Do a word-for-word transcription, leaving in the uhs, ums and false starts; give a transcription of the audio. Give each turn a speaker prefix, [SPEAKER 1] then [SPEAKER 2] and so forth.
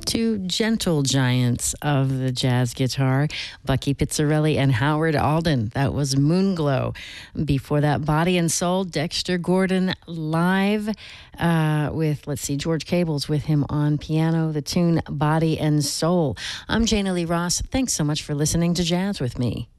[SPEAKER 1] Two gentle giants of the jazz guitar, Bucky Pizzarelli and Howard Alden. That was Moonglow. Before that, Body and Soul, Dexter Gordon live uh, with, let's see, George Cables with him on piano, the tune Body and Soul. I'm Jana Lee Ross. Thanks so much for listening to Jazz with me.